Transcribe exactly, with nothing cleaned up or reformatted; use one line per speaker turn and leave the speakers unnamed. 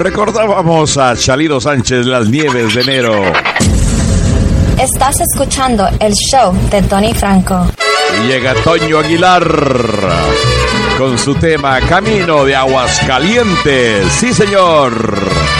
Recordábamos a Chalino Sánchez, Las Nieves de Enero.
Estás escuchando el show de Tony Franco.
Y llega Toño Aguilar con su tema Camino de Aguascalientes. Sí, señor.